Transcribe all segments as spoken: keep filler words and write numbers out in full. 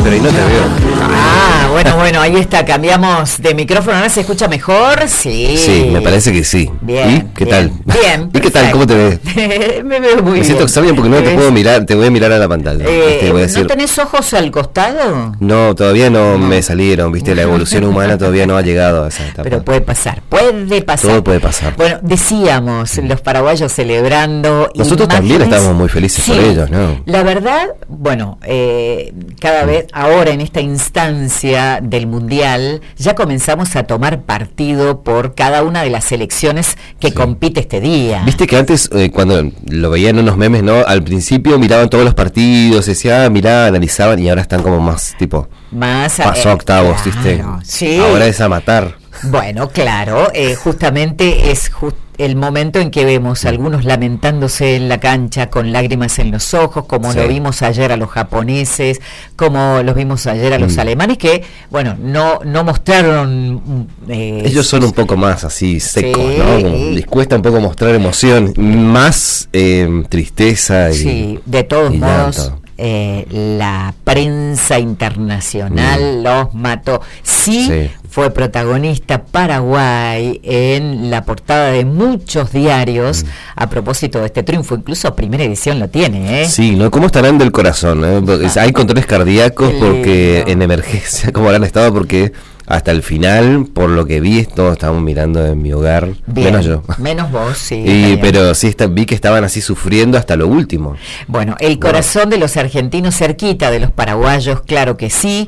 pero ahí no te veo. Ah, bueno, bueno, ahí está, cambiamos de micrófono, ¿ahora se escucha mejor? Sí. Sí, me parece que sí. Bien. ¿Y qué bien, tal? Bien. ¿Y qué tal? ¿Cómo te ves? Me veo muy bien. Me siento extraño porque no te ¿Ves? puedo mirar, te voy a mirar a la pantalla. Eh, Este, voy a decir, ¿No tenés ojos al costado? no, todavía no, no me salieron, viste, la evolución humana todavía no ha llegado a esa etapa. Pero puede pasar, puede pasar. Todo puede pasar. Bueno, decíamos, los paraguayos celebrando. Nosotros imágenes, también estamos muy felices sí, por ellos, ¿no? La verdad, bueno, eh, cada vez, ahora en esta instancia del Mundial, ya comenzamos a tomar partido por cada una de las selecciones que Sí. compite este día. Viste que antes, eh, cuando lo veían en unos memes, ¿no? Al principio miraban todos los partidos, decían, ah, mirá, analizaban, y ahora están como más tipo, Más pasó eh, a octavos, claro, ¿viste? sí. Ahora es a matar. Bueno, claro, eh, justamente es just el momento en que vemos a algunos lamentándose en la cancha con lágrimas en los ojos, como Sí. lo vimos ayer a los japoneses, como los vimos ayer a los Mm. alemanes, que, bueno, no no mostraron... Eh, Ellos son un poco más así secos, Sí. ¿no? Como les cuesta un poco mostrar emoción, más eh, tristeza y... Sí, de todos y modos, llanto. eh, la prensa internacional Mm. los mató. Sí, Sí. fue protagonista Paraguay en la portada de muchos diarios Mm. a propósito de este triunfo, incluso Primera Edición lo tiene, ¿eh? Sí, ¿no? ¿Cómo estarán del corazón? eh? Porque hay controles cardíacos Qué porque lindo. en emergencia, ¿cómo habrán estado? Porque hasta el final, por lo que vi, todos estábamos mirando en mi hogar, Bien, menos yo. menos vos, sí. está Y, bien. pero sí, está, vi que estaban así sufriendo hasta lo último. Bueno, el corazón de los argentinos cerquita de los paraguayos, claro que sí,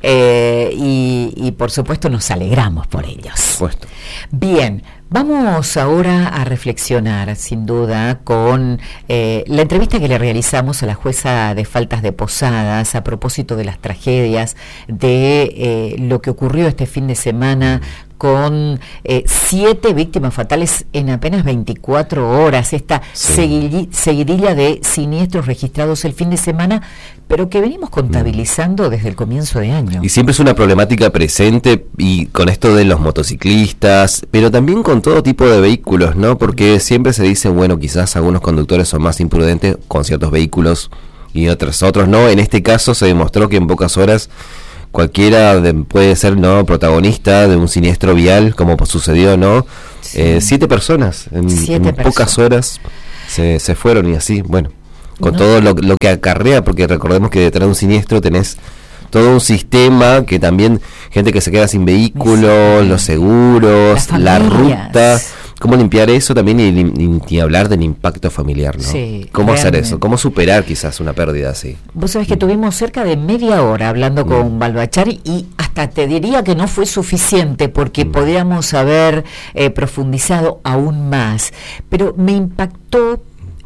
eh, y, y por supuesto nos alegramos por ellos. Puesto. Bien, vamos ahora a reflexionar, sin duda, con eh, la entrevista que le realizamos a la jueza de faltas de Posadas a propósito de las tragedias, de eh, lo que ocurrió este fin de semana con eh, siete víctimas fatales en apenas veinticuatro horas, esta Sí. seguidi- seguidilla de siniestros registrados el fin de semana, pero que venimos contabilizando desde el comienzo de año. Y siempre es una problemática presente y con esto de los motociclistas, pero también con todo tipo de vehículos, ¿no? Porque siempre se dice, bueno, quizás algunos conductores son más imprudentes con ciertos vehículos y otros otros no. En este caso se demostró que en pocas horas cualquiera de, puede ser no protagonista de un siniestro vial, como sucedió, ¿no? Sí. Eh, siete personas en, Siete en pocas personas. horas se, se fueron y así, bueno, con No. todo lo, lo que acarrea, porque recordemos que detrás de un siniestro tenés todo un sistema que también, gente que se queda sin vehículos, Sí. los seguros, Las la familias. ruta, cómo limpiar eso también y, y, y hablar del impacto familiar, ¿no? Sí, ¿Cómo hacer realmente. eso? ¿Cómo superar quizás una pérdida así? Vos sabés que tuvimos cerca de media hora hablando con Balbachari y hasta te diría que no fue suficiente porque Mm. podíamos haber eh, profundizado aún más, pero me impactó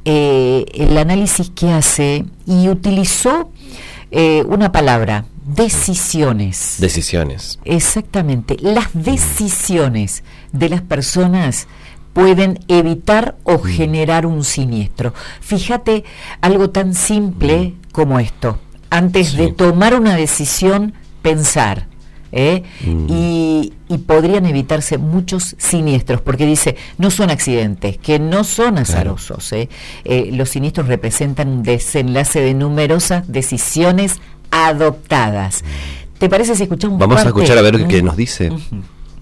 eh, el análisis que hace y utilizó eh, una palabra, decisiones. Decisiones. Exactamente, las decisiones de las personas pueden evitar o generar un siniestro. Fíjate algo tan simple como esto. Antes Sí. de tomar una decisión, pensar. ¿eh? Mm. Y, y podrían evitarse muchos siniestros, porque dice, no son accidentes, que no son azarosos. ¿eh? Eh, los siniestros representan un desenlace de numerosas decisiones adoptadas. ¿Te parece si escuchamos Vamos a parte? escuchar a ver ¿Mm? qué nos dice. Ujú.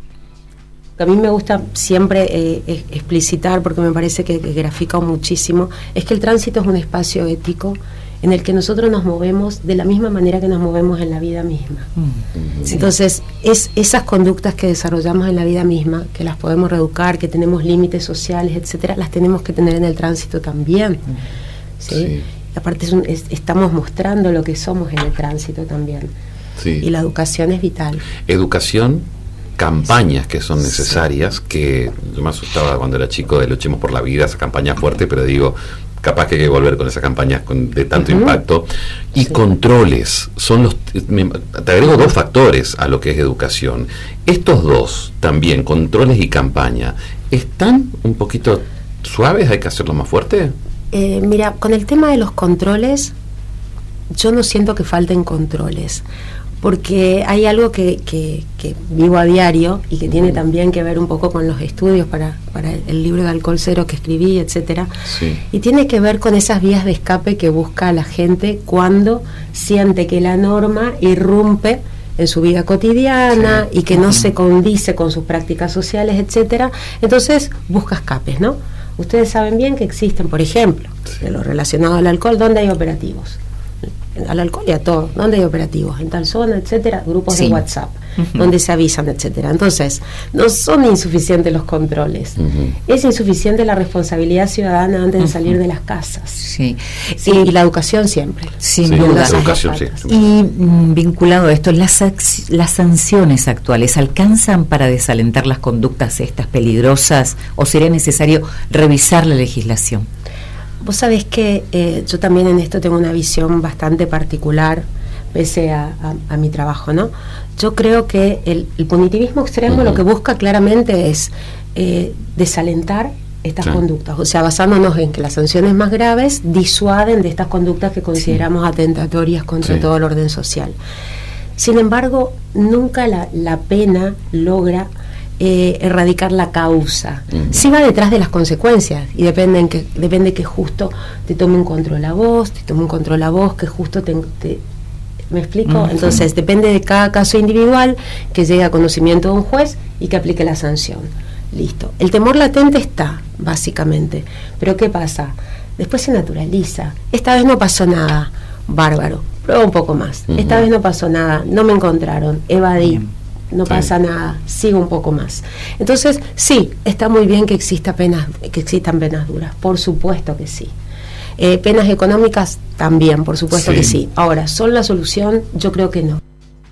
A mí me gusta siempre eh, eh, explicitar, porque me parece que, que grafica muchísimo, es que el tránsito es un espacio ético en el que nosotros nos movemos de la misma manera que nos movemos en la vida misma. Mm. Sí. Entonces, es esas conductas que desarrollamos en la vida misma, que las podemos reeducar, que tenemos límites sociales, etcétera, las tenemos que tener en el tránsito también. ¿sí? Sí. Y aparte es un- es- estamos mostrando lo que somos en el tránsito también. Sí. Y la educación es vital. Educación, campañas que son necesarias, que yo me asustaba cuando era chico de Luchemos por la Vida, esa campaña fuerte, pero digo, capaz que hay que volver con esas campañas con, de tanto Ujú. impacto. Y Sí. controles, son los me- te agrego dos factores a lo que es educación. Estos dos, también, controles y campaña, ¿están un poquito suaves? ¿Hay que hacerlo más fuerte? Eh, mira, con el tema de los controles, yo no siento que falten controles, porque hay algo que, que, que vivo a diario y que tiene también que ver un poco con los estudios para, para el libro de Alcohol Cero que escribí, etcétera. Sí. Y tiene que ver con esas vías de escape que busca la gente cuando siente que la norma irrumpe en su vida cotidiana, sí, y que no se condice con sus prácticas sociales, etcétera. Entonces busca escapes, ¿no? Ustedes saben bien que existen, por ejemplo, sí, de lo relacionado al alcohol, ¿dónde hay operativos? Al alcohol y a todo, ¿dónde hay operativos? En tal zona, etcétera, grupos sí, de WhatsApp, uh-huh, donde se avisan, etcétera. Entonces, no son insuficientes los controles, uh-huh, es insuficiente la responsabilidad ciudadana antes, uh-huh, de salir de las casas. Sí, sí, y, y la educación siempre. Sin sí, duda. La educación, sí. Y mm, vinculado a esto, las, las sanciones actuales alcanzan para desalentar las conductas estas peligrosas, o sería necesario revisar la legislación. Vos sabés que eh, yo también en esto tengo una visión bastante particular, pese a, a, a mi trabajo, ¿no? Yo creo que el, el punitivismo extremo, uh-huh, lo que busca claramente es eh, desalentar estas, sí, conductas, o sea, basándonos en que las sanciones más graves disuaden de estas conductas que consideramos, sí, atentatorias contra, sí, todo el orden social. Sin embargo, nunca la, la pena logra Eh, erradicar la causa. Uh-huh. Sí va detrás de las consecuencias y depende en que, depende que justo te tome un control a vos, te tome un control a vos, que justo te, te ¿me explico? Uh-huh. Entonces depende de cada caso individual, que llegue a conocimiento de un juez y que aplique la sanción. Listo. El temor latente está, básicamente. Pero ¿qué pasa? Después se naturaliza. Esta vez no pasó nada. Bárbaro. Prueba un poco más. Uh-huh. Esta vez no pasó nada. No me encontraron. Evadí. Uh-huh. No sí, pasa nada, sigo un poco más. Entonces, sí, está muy bien que exista penas, que existan penas duras, por supuesto que sí. Eh, penas económicas también, por supuesto, sí, que sí. Ahora, ¿son la solución? Yo creo que no.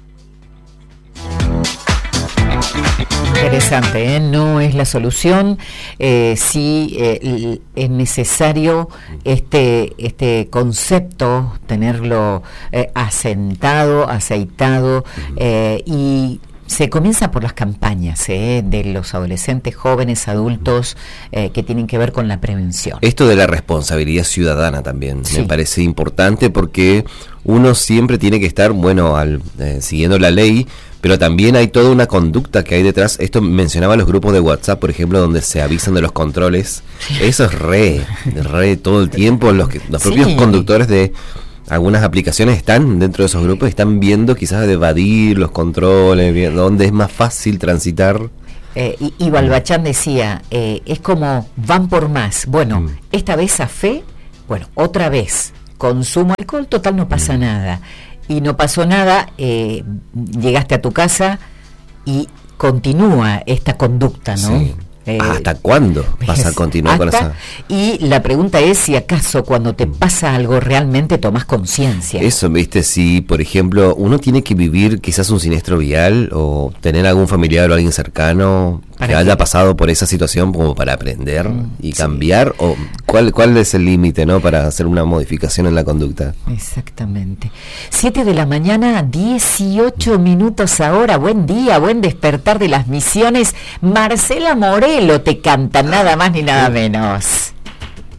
Interesante, ¿eh? No es la solución. Eh, sí eh, es necesario este este concepto tenerlo eh, asentado, aceitado, eh, y se comienza por las campañas eh, de los adolescentes, jóvenes, adultos, eh, que tienen que ver con la prevención. Esto de la responsabilidad ciudadana también, sí, me parece importante, porque uno siempre tiene que estar, bueno, al, eh, siguiendo la ley, pero también hay toda una conducta que hay detrás. Esto mencionaba los grupos de WhatsApp, por ejemplo, donde se avisan de los controles. Eso es re, re todo el tiempo. Los, que, los propios, sí, conductores de algunas aplicaciones están dentro de esos grupos y están viendo quizás de evadir los controles, viendo dónde es más fácil transitar. Eh, y, y Balbachán decía, eh, es como van por más. Bueno, mm. esta vez a fe, bueno, otra vez consumo alcohol, total no pasa mm. nada. Y no pasó nada, eh, llegaste a tu casa y continúa esta conducta, ¿no? Sí. Eh, ¿Hasta cuándo vas a continuar con esa? Y la pregunta es si acaso cuando te pasa algo realmente tomas conciencia. Eso, viste, si por ejemplo uno tiene que vivir quizás un siniestro vial o tener algún familiar o alguien cercano que haya pasado por esa situación como para aprender mm, y cambiar, sí, o cuál cuál es el límite, ¿no?, para hacer una modificación en la conducta. Exactamente. Siete de la mañana, dieciocho minutos ahora. Buen día, buen despertar de las Misiones. Marcela Morelo te canta, nada más ni nada menos.